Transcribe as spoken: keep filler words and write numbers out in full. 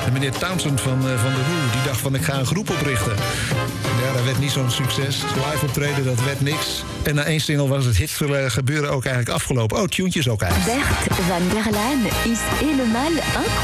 De meneer Townsend van, uh, van The Who, die dacht van ik ga een groep oprichten. Ja, dat werd niet zo'n succes. Live optreden, dat werd niks. En na één single was het hitgebeuren ook eigenlijk afgelopen. Oh, Tuentje is ook eigenlijk. Bert van der Laan is helemaal incroyable.